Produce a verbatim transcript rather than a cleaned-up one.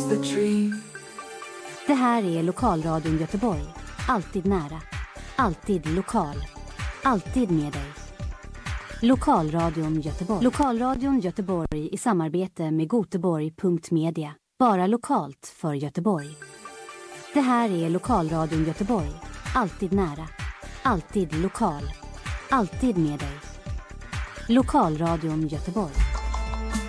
the tree. Det här är Lokalradion Göteborg. Alltid nära. Alltid lokal. Alltid med dig. Lokalradion Göteborg. Lokalradion Göteborg i samarbete med Göteborg punkt media. Bara lokalt för Göteborg. Det här är Lokalradion Göteborg. Alltid nära. Alltid lokal. Alltid med dig. Lokalradion Göteborg.